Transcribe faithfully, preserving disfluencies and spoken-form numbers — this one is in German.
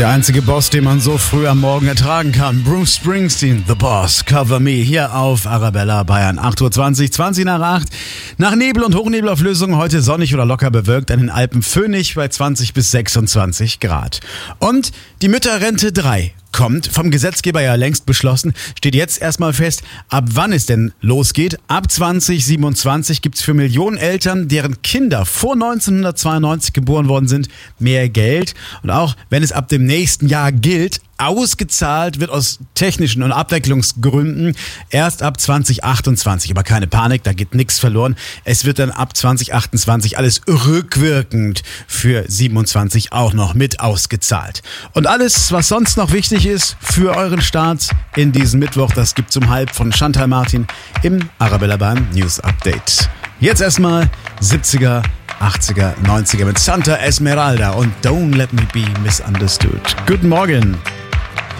Der einzige Boss, den man so früh am Morgen ertragen kann. Bruce Springsteen, The Boss, Cover Me, hier auf Arabella Bayern. acht Uhr zwanzig, zwanzig nach acht. Nach Nebel und Hochnebelauflösung heute sonnig oder locker bewölkt, an den Alpen föhnig bei zwanzig bis sechsundzwanzig Grad. Und die Mütterrente drei kommt, vom Gesetzgeber ja längst beschlossen, steht jetzt erstmal fest, ab wann es denn losgeht. Ab zwanzig siebenundzwanzig gibt's für Millionen Eltern, deren Kinder vor neunzehnhundertzweiundneunzig geboren worden sind, mehr Geld. Und auch wenn es ab dem nächsten Jahr gilt, ausgezahlt wird aus technischen und Abwicklungsgründen erst ab zwanzig achtundzwanzig. Aber keine Panik, da geht nichts verloren. Es wird dann ab zwanzig achtundzwanzig alles rückwirkend für siebenundzwanzig auch noch mit ausgezahlt. Und alles, was sonst noch wichtig ist für euren Start in diesen Mittwoch, das gibt's um halb von Chantal Martin im Arabella Bayern News Update. Jetzt erstmal siebziger, achtziger, neunziger mit Santa Esmeralda und Don't Let Me Be Misunderstood. Guten Morgen.